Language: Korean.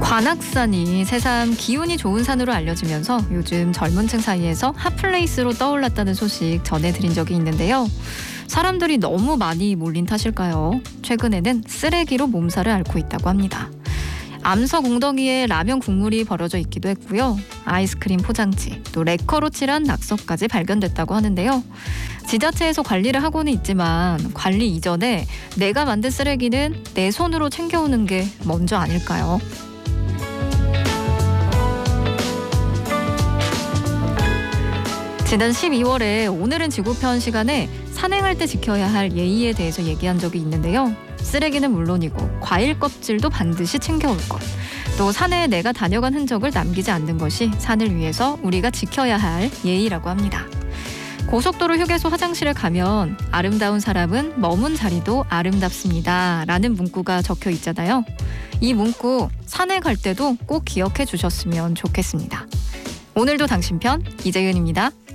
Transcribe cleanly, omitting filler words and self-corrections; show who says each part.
Speaker 1: 관악산이 새삼 기운이 좋은 산으로 알려지면서 요즘 젊은 층 사이에서 핫플레이스로 떠올랐다는 소식 전해드린 적이 있는데요. 사람들이 너무 많이 몰린 탓일까요? 최근에는 쓰레기로 몸살을 앓고 있다고 합니다. 암석 웅덩이에 라면 국물이 버려져 있기도 했고요. 아이스크림 포장지, 또 레커로 칠한 낙서까지 발견됐다고 하는데요. 지자체에서 관리를 하고는 있지만 관리 이전에 내가 만든 쓰레기는 내 손으로 챙겨오는 게 먼저 아닐까요? 지난 12월에 오늘은 지구편 시간에 산행할 때 지켜야 할 예의에 대해서 얘기한 적이 있는데요. 쓰레기는 물론이고 과일 껍질도 반드시 챙겨올 것. 또 산에 내가 다녀간 흔적을 남기지 않는 것이 산을 위해서 우리가 지켜야 할 예의라고 합니다. 고속도로 휴게소 화장실에 가면 아름다운 사람은 머문 자리도 아름답습니다 라는 문구가 적혀 있잖아요. 이 문구 산에 갈 때도 꼭 기억해 주셨으면 좋겠습니다. 오늘도 당신 편 이재윤입니다.